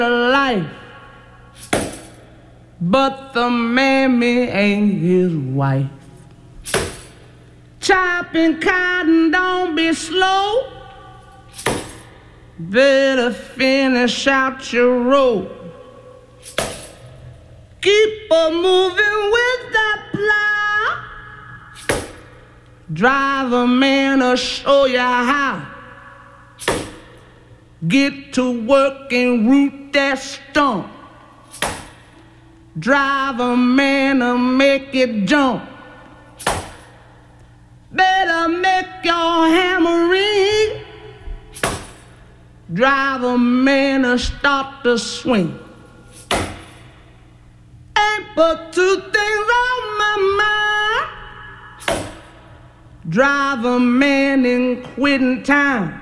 life, but the mammy ain't his wife. Chopping cotton, don't be slow. Better finish out your row. Keep a moving with that plow. Driver man'll show ya how. Get to work and root that stump. Driver man'll make it jump. Better make your hammer ring. Driver man'll start to swing. Ain't but two things on my mind. Driver man in quitting time.